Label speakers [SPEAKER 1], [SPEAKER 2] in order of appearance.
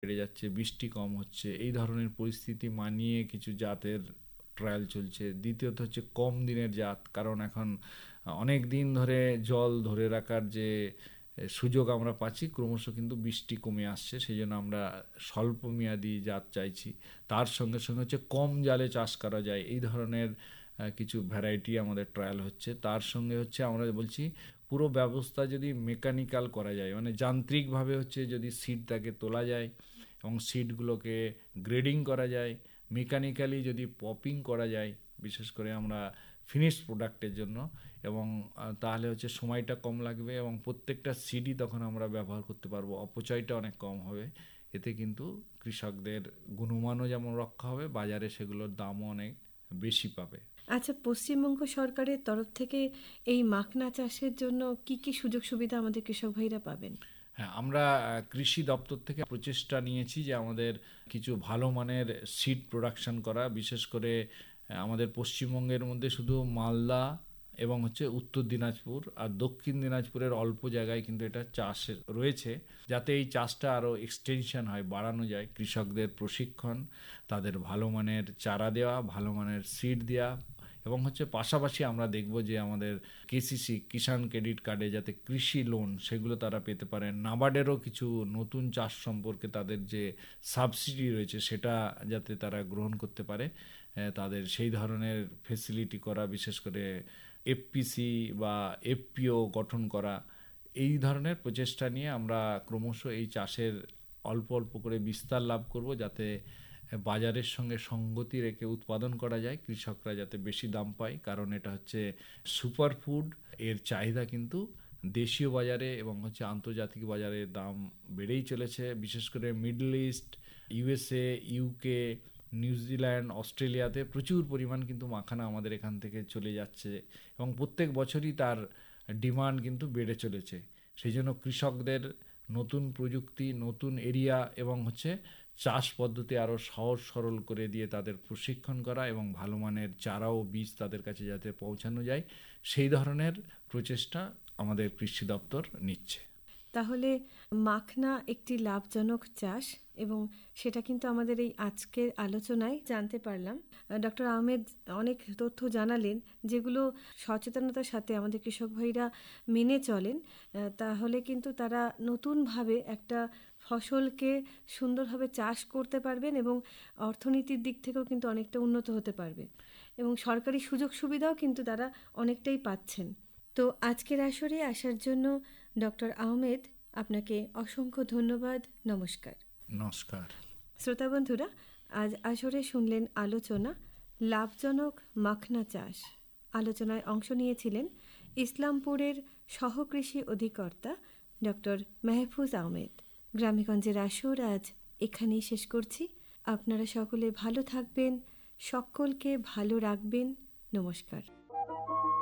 [SPEAKER 1] বেড়ে যাচ্ছে, বৃষ্টি কম হচ্ছে, এই ধরনের পরিস্থিতি মানিয়ে কিছু জাতের ট্রায়াল চলছে। দ্বিতীয়ত হচ্ছে কম দিনের জাত, কারণ এখন অনেক দিন ধরে জল ধরে রাখার যে সুযোগ আমরা পাচ্ছি, ক্রমশ কিন্তু বৃষ্টি কমে আসছে, সেই জন্য আমরা স্বল্পমেয়াদী জাত চাইছি। তার সঙ্গে সঙ্গে হচ্ছে কম জালে চাষ করা যায় এই ধরনের কিছু ভ্যারাইটি আমাদের ট্রায়াল হচ্ছে। তার সঙ্গে হচ্ছে আমরা বলছি পুরো ব্যবস্থা যদি মেকানিক্যাল করা যায়, মানে যান্ত্রিকভাবে হচ্ছে যদি সিডটাকে তোলা যায় এবং সিডগুলোকে গ্রেডিং করা যায়, মেকানিক্যালি যদি পপিং করা যায়, বিশেষ করে আমরা ফিনিশড প্রোডাক্টের জন্য, এবং তাহলে হচ্ছে সময়টা কম লাগবে এবং প্রত্যেকটা সিডই তখন আমরা ব্যবহার করতে পারবো, অপচয়টা অনেক কম হবে। এতে কিন্তু কৃষকদের গুণমানও যেমন রক্ষা হবে, বাজারে সেগুলোর দামও অনেক বেশি পাবে।
[SPEAKER 2] আচ্ছা, পশ্চিমবঙ্গ সরকারের তরফ থেকে এই মাখনা চাষের জন্য কি কি সুযোগ সুবিধা আমাদের কৃষক ভাইরা পাবেন?
[SPEAKER 1] হ্যাঁ, আমরা কৃষি দপ্তর থেকে প্রচেষ্টা নিয়েছি যে আমাদের কিছু ভালো মানের সিড প্রোডাকশন করা, বিশেষ করে আমাদের পশ্চিমবঙ্গের মধ্যে শুধু মালদা এবং হচ্ছে উত্তর দিনাজপুর আর দক্ষিণ দিনাজপুরের অল্প জায়গায় কিন্তু এটা চাষ রয়েছে, যাতে এই চাষটা আরও এক্সটেনশন হয়, বাড়ানো যায়। কৃষকদের প্রশিক্ষণ, তাদের ভালো মানের চারা দেওয়া, ভালো মানের সিড দেওয়া, এবং হচ্ছে পাশাপাশি আমরা দেখব যে আমাদের কেসিসি কিষাণ ক্রেডিট কার্ডে যাতে কৃষি লোন সেগুলো তারা পেতে পারেন। নাবার্ডেরও কিছু নতুন চাষ সম্পর্কে তাদের যে সাবসিডি রয়েছে সেটা যাতে তারা গ্রহণ করতে পারে, তাদের সেই ধরনের ফেসিলিটি করা, বিশেষ করে এফপিসি বা এফপিও গঠন করা, এই ধরনের প্রচেষ্টা নিয়ে আমরা ক্রমশ এই চাষের অল্প অল্প করে বিস্তার লাভ করব, যাতে বাজারের সঙ্গে সঙ্গতি রেখে উৎপাদন করা যায়, কৃষকরা যাতে বেশি দাম পায়। কারণ এটা হচ্ছে সুপার ফুড, এর চাহিদা কিন্তু দেশীয় বাজারে এবং হচ্ছে আন্তর্জাতিক বাজারে দাম বেড়েই চলেছে। বিশেষ করে middle east, USA, UK, New Zealand, অস্ট্রেলিয়াতে প্রচুর পরিমাণ কিন্তু মাখানা আমাদের এখান থেকে চলে যাচ্ছে এবং প্রত্যেক বছরই তার ডিমান্ড কিন্তু বেড়ে চলেছে। সেই জন্য কৃষকদের নতুন প্রযুক্তি, নতুন এরিয়া এবং হচ্ছে চাষ পদ্ধতি আরও সহজ সরল করে দিয়ে তাদের প্রশিক্ষণ করা এবং ভালো মানের চারা ও বীজ তাদের কাছে যাতে পৌঁছানো যায়, সেই ধরনের প্রচেষ্টা আমাদের কৃষি দপ্তর নিচ্ছে।
[SPEAKER 2] তাহলে মাখনা একটি লাভজনক চাষ এবং সেটা কিন্তু আমাদের এই আজকের আলোচনায় জানতে পারলাম। ডক্টর আহমেদ অনেক তথ্য জানালেন যেগুলো সচেতনতার সাথে আমাদের কৃষক ভাইরা মেনে চলেন, তাহলে কিন্তু তারা নতুনভাবে একটা ফসলকে সুন্দরভাবে চাষ করতে পারবেন এবং অর্থনীতির দিক থেকেও কিন্তু অনেকটা উন্নত হতে পারবে এবং সরকারি সুযোগ সুবিধাও কিন্তু তারা অনেকটাই পাচ্ছেন। তো আজকের আসরে আসার জন্য ডক্টর আহমেদ আপনাকে অসংখ্য ধন্যবাদ। নমস্কার।
[SPEAKER 1] নমস্কার।
[SPEAKER 2] শ্রোতা বন্ধুরা, আজ আসরে শুনলেন আলোচনা লাভজনক মাখনা চাষ। আলোচনায় অংশ নিয়েছিলেন ইসলামপুরের সহকৃষি অধিকর্তা ডক্টর মেহফুজ আহমেদ। গ্রামেগঞ্জের আসর আজ এখানেই শেষ করছি। আপনারা সকলে ভালো থাকবেন, সকলকে ভালো রাখবেন। নমস্কার।